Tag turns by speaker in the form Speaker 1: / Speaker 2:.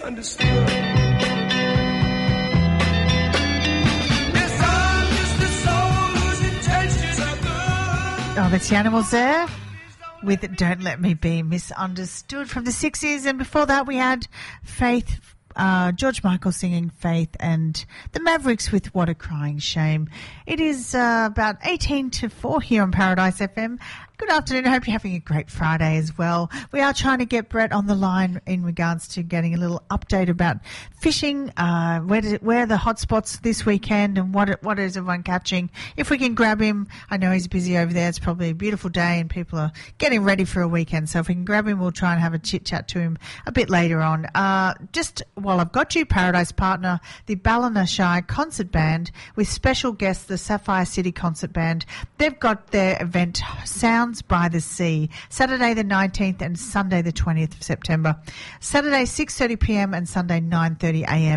Speaker 1: misunderstood.
Speaker 2: Oh, that's the Animals there with Don't Let Me Be Misunderstood from the 60s. And before that we had Faith, George Michael singing Faith, and the Mavericks with What a Crying Shame. It is about 18 to 4 here on Paradise FM. Good afternoon. I hope you're having a great Friday as well. We are trying to get Brett on the line in regards to getting a little update about fishing, where the hot spots this weekend and what is everyone catching. If we can grab him, I know he's busy over there. It's probably a beautiful day and people are getting ready for a weekend. So if we can grab him, we'll try and have a chit chat to him a bit later on. Just while I've got you, Paradise partner, the Ballina Shire Concert Band with special guests, the Sapphire City Concert Band. They've got their event Sounds by the Sea, Saturday the 19th and Sunday the 20th of September. Saturday 6:30 p.m. and Sunday 9:30 a.m.